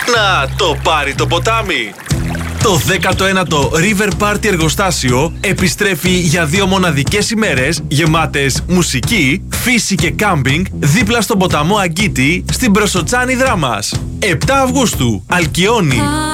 να το πάρει το ποτάμι. Το 19ο River Party εργοστάσιο επιστρέφει για 2 μοναδικές ημέρες γεμάτες μουσική, φύση και κάμπινγκ δίπλα στον ποταμό Αγκίτη στην Προσοτσάνη Δράμας. 7 Αυγούστου, Αλκιόνι.